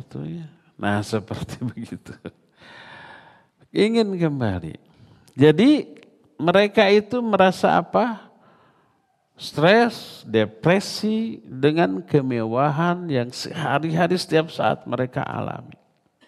itu ya. Nah seperti begitu. Ingin kembali. Jadi mereka itu merasa apa? Stres, depresi dengan kemewahan yang sehari-hari setiap saat mereka alami.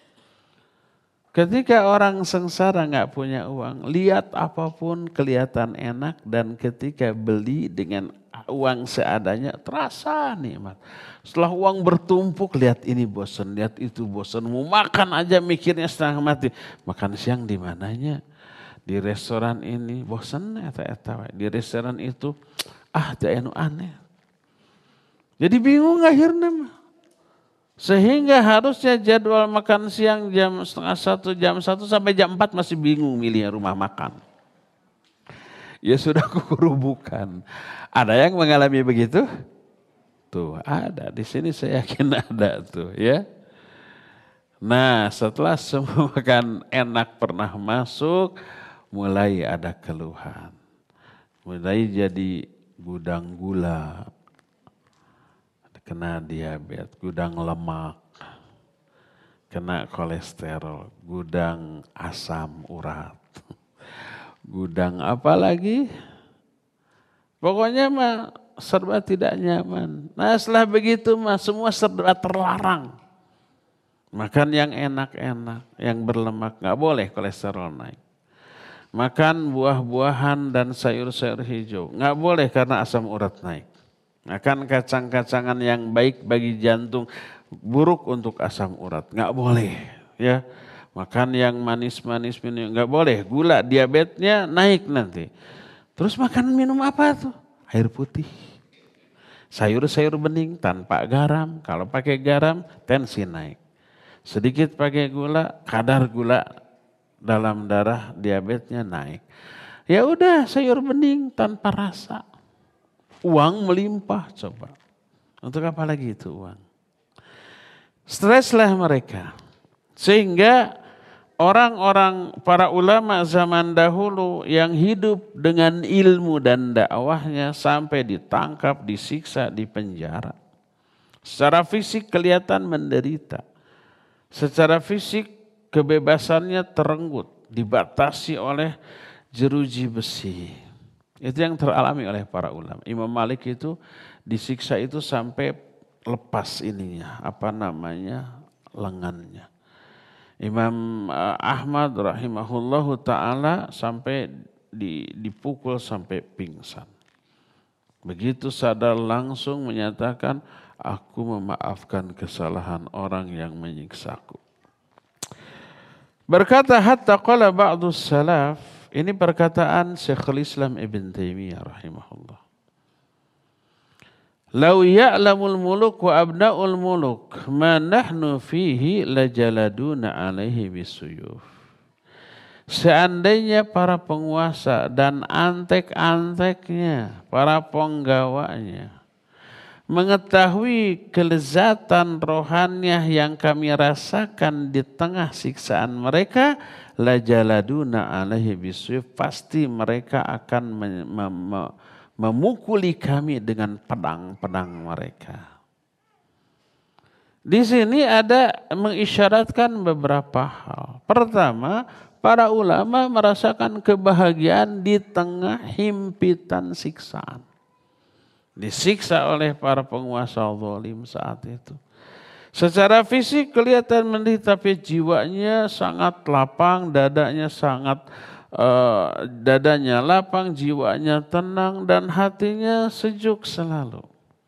Ketika orang sengsara nggak punya uang, lihat apapun kelihatan enak dan ketika beli dengan uang seadanya terasa nikmat. Setelah uang bertumpuk, lihat ini bosan, lihat itu bosan, mau makan aja mikirnya setengah mati. Makan siang di mananya? Di restoran ini bosan eta di restoran itu anu aneh. Jadi bingung akhirnya mah. Sehingga harusnya jadwal makan siang jam setengah 1, jam 1 sampai jam 4 masih bingung milih rumah makan. Ya sudah kurubukan. Ada yang mengalami begitu? Tuh ada, di sini saya yakin ada tuh ya. Nah setelah semua makan enak pernah masuk, mulai ada keluhan. Mulai jadi gudang gula, kena diabetes, gudang lemak, kena kolesterol, gudang asam urat, gudang apa lagi? Pokoknya mah serba tidak nyaman. Nah setelah begitu mah semua serba terlarang. Makan yang enak-enak, yang berlemak, nggak boleh kolesterol naik. Makan buah-buahan dan sayur-sayur hijau, nggak boleh karena asam urat naik. Makan kacang-kacangan yang baik bagi jantung, buruk untuk asam urat, nggak boleh. Ya, makan yang manis-manis minum nggak boleh. Gula, diabetesnya naik nanti. Terus makan minum apa tuh? Air putih, sayur-sayur bening tanpa garam. Kalau pakai garam, tensi naik. Sedikit pakai gula, kadar gula dalam darah diabetesnya naik. Ya udah sayur bening tanpa rasa. Uang melimpah coba. Untuk apa lagi itu uang? Streslah mereka. Sehingga orang-orang para ulama zaman dahulu yang hidup dengan ilmu dan dakwahnya sampai ditangkap, disiksa, dipenjara. Secara fisik kelihatan menderita. Secara fisik kebebasannya terenggut, dibatasi oleh jeruji besi. Itu yang teralami oleh para ulama. Imam Malik itu disiksa itu sampai lepas ininya, lengannya. Imam Ahmad rahimahullahu ta'ala sampai dipukul sampai pingsan. Begitu sadar langsung menyatakan, aku memaafkan kesalahan orang yang menyiksaku. Berkata hatta qala ba'dus salaf, ini perkataan Syekhul Islam Ibn Taimiyah rahimahullah. Lau ya'lamul muluk wa abna'ul muluk ma nahnu fihi lajaladuna alaihi bisuyuf. Seandainya para penguasa dan antek-anteknya, para penggawanya mengetahui kelezatan rohaniah yang kami rasakan di tengah siksaan mereka, lajaladuna alaihi bisuyuf, pasti mereka akan memukuli kami dengan pedang-pedang mereka. Di sini ada mengisyaratkan beberapa hal. Pertama, para ulama merasakan kebahagiaan di tengah himpitan siksaan. Disiksa oleh para penguasa zalim saat itu. Secara fisik kelihatan menderita, tapi jiwanya sangat lapang, dadanya lapang, jiwanya tenang dan hatinya sejuk selalu.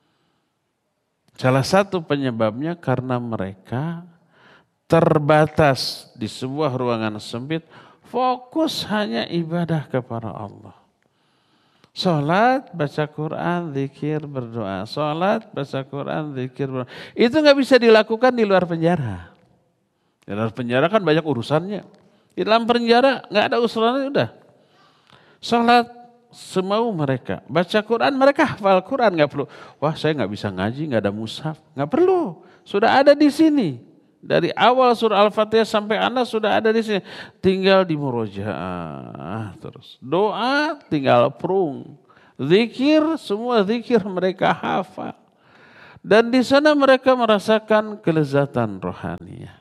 Salah satu penyebabnya karena mereka terbatas di sebuah ruangan sempit, fokus hanya ibadah kepada Allah. Salat, baca Quran, zikir, berdoa. Salat, baca Quran, zikir, berdoa. Itu nggak bisa dilakukan di luar penjara. Di luar penjara kan banyak urusannya. Di dalam penjara nggak ada usulannya udah. Salat semau mereka, baca Quran mereka hafal Quran, nggak perlu. Wah saya nggak bisa ngaji, nggak ada mushaf, nggak perlu. Sudah ada di sini. Dari awal surah Al-Fatihah sampai Anas sudah ada di sini. Tinggal di murojaah terus. Doa tinggal prung. Zikir, semua zikir mereka hafal. Dan di sana mereka merasakan kelezatan rohaniah.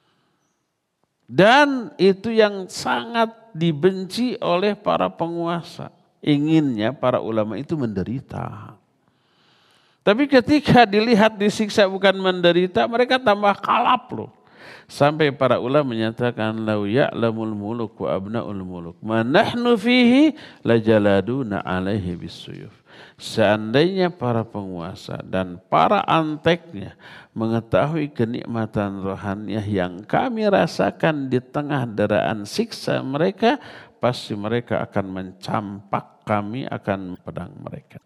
Dan itu yang sangat dibenci oleh para penguasa. Inginnya para ulama itu menderita. Tapi ketika dilihat disiksa bukan menderita, mereka tambah kalap loh. Sampai para ulama menyatakan lau ya'lamul muluk wa abnaul muluk ma nahnu fihi lajaladuna alaihi bisuyuf. Seandainya para penguasa dan para anteknya mengetahui kenikmatan rohaniah yang kami rasakan di tengah deraan siksa mereka, pasti mereka akan mencampak kami, akan pedang mereka.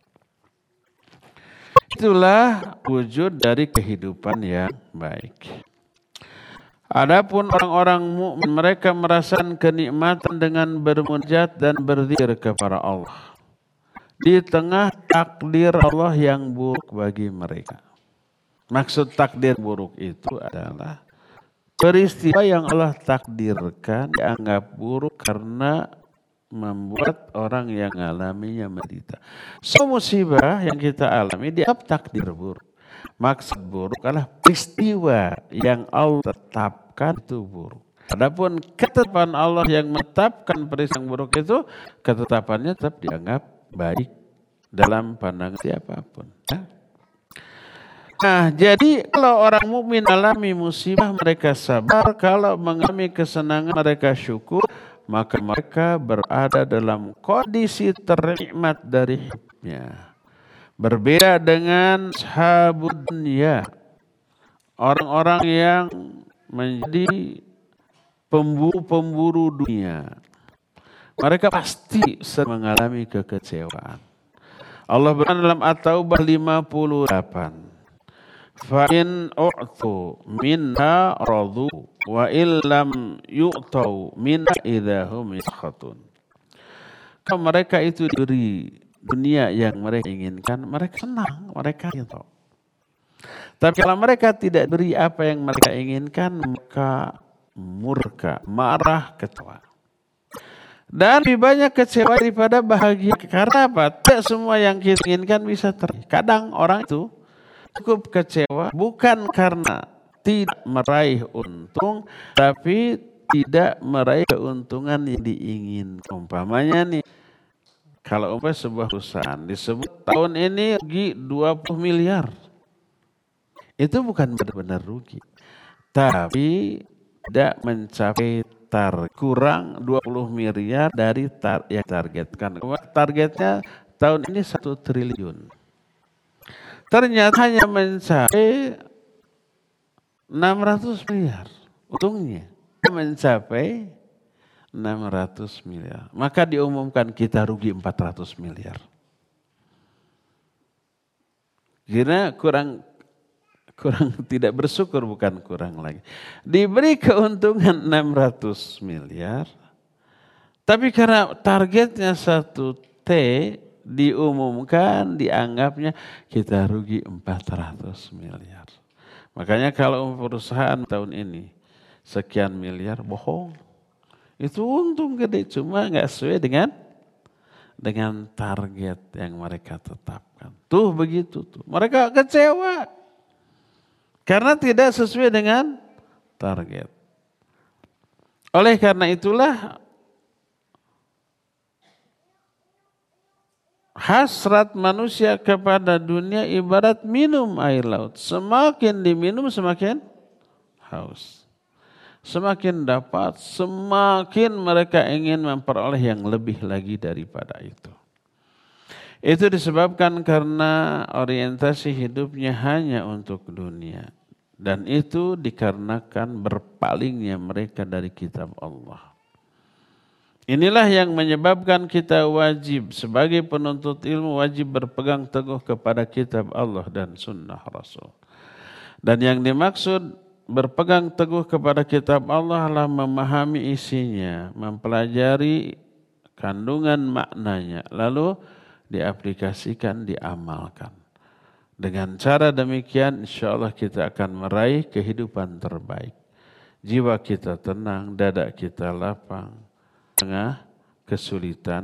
Itulah wujud dari kehidupan yang baik. Adapun orang-orang mukmin, mereka merasakan kenikmatan dengan bermunajat dan berzikir kepada Allah di tengah takdir Allah yang buruk bagi mereka. Maksud takdir buruk itu adalah peristiwa yang Allah takdirkan dianggap buruk karena membuat orang yang mengalaminya menderita. Musibah yang kita alami dianggap takdir buruk. Maksud buruk adalah peristiwa yang Allah tetapkan itu buruk. Adapun ketetapan Allah yang menetapkan peristiwa yang buruk itu, ketetapannya tetap dianggap baik dalam pandangan siapapun. Nah, jadi kalau orang mukmin alami musibah mereka sabar, kalau mengalami kesenangan mereka syukur, maka mereka berada dalam kondisi ternikmat dari hidupnya. Berbeda dengan ashabud dunya, orang-orang yang menjadi pemburu dunia. Mereka pasti mengalami kekecewaan. Allah berfirman dalam At-Taubah 58. Fa in u'tu minha radu wa illam yu'tau minha idahum yaskhatun. Kalau mereka itu diberi dunia yang mereka inginkan, mereka senang, mereka itu. Tapi kalau mereka tidak beri apa yang mereka inginkan, maka murka, marah, kecewa. Dan lebih banyak kecewa daripada bahagia. Karena apa? Tidak semua yang kita inginkan bisa terjadi. Kadang orang itu cukup kecewa bukan karena tidak meraih untung, tapi tidak meraih keuntungan yang diinginkan. Umpamanya nih, kalau sebuah perusahaan disebut tahun ini rugi 20 miliar. Itu bukan benar-benar rugi. Tapi tidak mencapai kurang 20 miliar dari yang targetkan. Targetnya tahun ini 1 triliun. Ternyata hanya mencapai 600 miliar. Untungnya mencapai 600 miliar. Maka diumumkan kita rugi 400 miliar. Kira kurang tidak bersyukur, bukan kurang lagi. Diberi keuntungan 600 miliar. Tapi karena targetnya 1T diumumkan, dianggapnya kita rugi 400 miliar. Makanya kalau perusahaan tahun ini sekian miliar, bohong. Itu untung gede, cuma nggak sesuai dengan target yang mereka tetapkan. Tuh begitu tuh. Mereka kecewa karena tidak sesuai dengan target. Oleh karena itulah hasrat manusia kepada dunia ibarat minum air laut. Semakin diminum semakin haus. Semakin dapat, semakin mereka ingin memperoleh yang lebih lagi daripada itu. Itu disebabkan karena orientasi hidupnya hanya untuk dunia. Dan itu dikarenakan berpalingnya mereka dari kitab Allah. Inilah yang menyebabkan kita wajib sebagai penuntut ilmu wajib berpegang teguh kepada kitab Allah dan sunnah Rasul. Dan yang dimaksud berpegang teguh kepada kitab Allah adalah memahami isinya, mempelajari kandungan maknanya, lalu diaplikasikan, diamalkan. Dengan cara demikian insya Allah kita akan meraih kehidupan terbaik. Jiwa kita tenang, dada kita lapang, tengah kesulitan